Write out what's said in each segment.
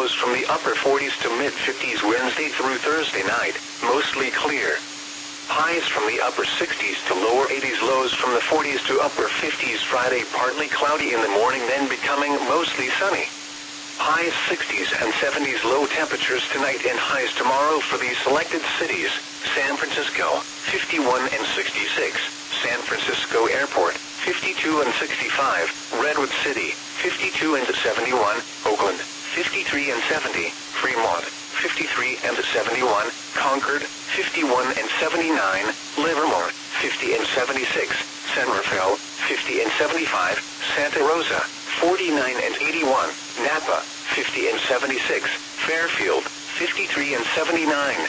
lows from the upper 40s to mid-50s Wednesday through Thursday night, mostly clear. Highs from the upper 60s to lower 80s, lows from the 40s to upper 50s Friday, partly cloudy in the morning, then becoming mostly sunny. Highs 60s and 70s, low temperatures tonight and highs tomorrow for these selected cities: San Francisco, 51 and 66, San Francisco Airport, 52 and 65, Redwood City, 52 and 71, Oakland, 53 and 70, Fremont, 53 and 71, Concord, 51 and 79, Livermore, 50 and 76, San Rafael, 50 and 75, Santa Rosa, 49 and 81, Napa, 50 and 76, Fairfield, 53 and 79.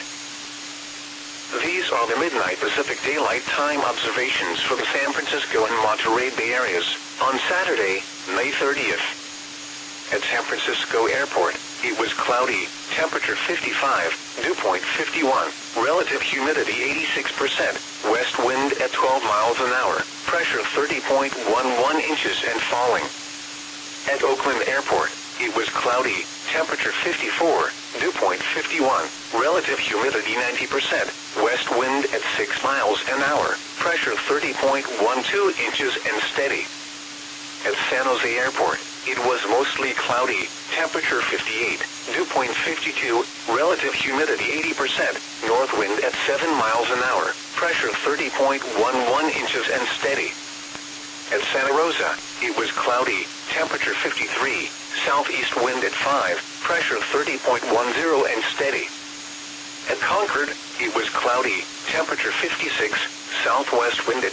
These are the midnight Pacific Daylight Time observations for the San Francisco and Monterey Bay areas on Saturday, May 30th. At San Francisco Airport, it was cloudy, temperature 55, dew point 51, relative humidity 86%, west wind at 12 miles an hour, pressure 30.11 inches and falling. At Oakland Airport, it was cloudy, temperature 54, dew point 51, relative humidity 90%, west wind at 6 miles an hour, pressure 30.12 inches and steady. At San Jose Airport, it was mostly cloudy, temperature 58, dew point 52, relative humidity 80%, north wind at 7 miles an hour, pressure 30.11 inches and steady. At Santa Rosa, it was cloudy, temperature 53, southeast wind at 5, pressure 30.10 and steady. At Concord, it was cloudy, temperature 56, southwest wind at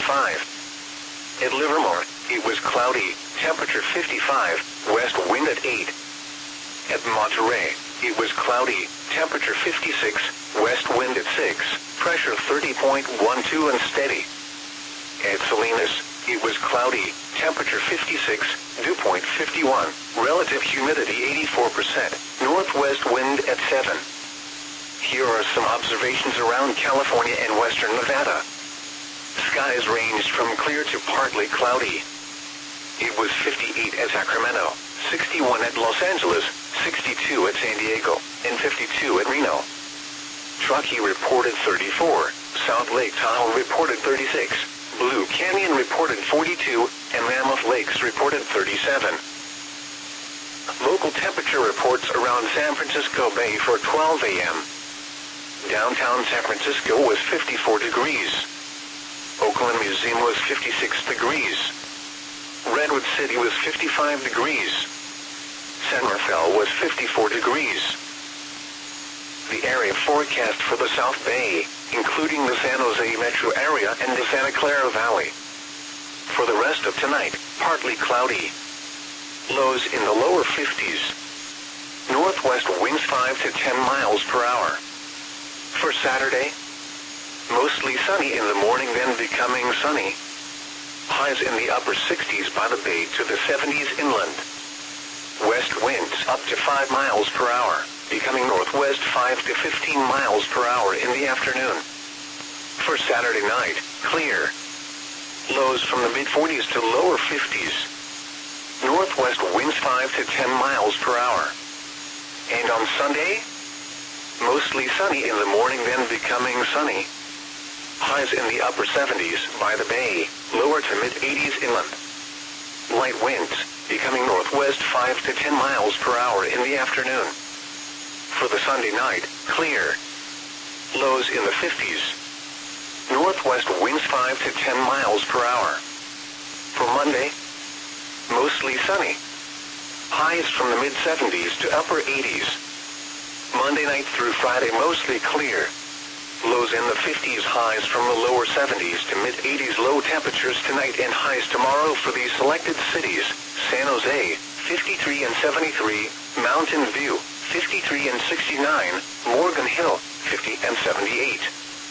5. At Livermore, it was cloudy, temperature 55, west wind at 8. At Monterey, it was cloudy, temperature 56, west wind at 6, pressure 30.12 and steady. At Salinas, it was cloudy, temperature 56, dew point 51, relative humidity 84%, northwest wind at 7. Here are some observations around California and western Nevada. Skies ranged from clear to partly cloudy. It was 58 at Sacramento, 61 at Los Angeles, 62 at San Diego, and 52 at Reno. Truckee reported 34, South Lake Tahoe reported 36, Blue Canyon reported 42, and Mammoth Lakes reported 37. Local temperature reports around San Francisco Bay for 12 a.m. Downtown San Francisco was 54 degrees. Oakland Museum was 56 degrees. Redwood City was 55 degrees. San Rafael was 54 degrees. The area forecast for the South Bay, including the San Jose metro area and the Santa Clara Valley. For the rest of tonight, partly cloudy. Lows in the lower 50s. Northwest winds 5 to 10 miles per hour. For Saturday, mostly sunny in the morning, then becoming sunny. Highs in the upper 60s by the bay to the 70s inland. West winds up to 5 miles per hour, becoming northwest 5 to 15 miles per hour in the afternoon. For Saturday night, clear. Lows from the mid-40s to lower 50s. Northwest winds 5 to 10 miles per hour. And on Sunday, mostly sunny in the morning, then becoming sunny. Highs in the upper 70s by the bay, lower to mid-80s inland. Light winds, becoming northwest 5 to 10 miles per hour in the afternoon. For the Sunday night, clear. Lows in the 50s. Northwest winds 5 to 10 miles per hour. For Monday, mostly sunny. Highs from the mid-70s to upper 80s. Monday night through Friday, mostly clear. Lows in the 50s, highs from the lower 70s to mid-80s, low temperatures tonight and highs tomorrow for these selected cities: San Jose, 53 and 73, Mountain View, 53 and 69, Morgan Hill, 50 and 78.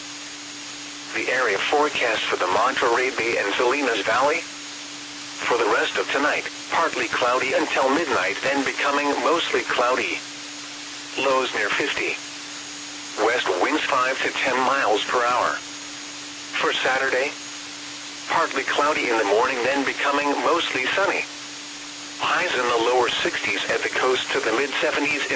The area forecast for the Monterey Bay and Salinas Valley. For the rest of tonight, partly cloudy until midnight, then becoming mostly cloudy. Lows near 50. West winds 5 to 10 miles per hour. For Saturday, partly cloudy in the morning, then becoming mostly sunny. Highs in the lower 60s at the coast to the mid-70s in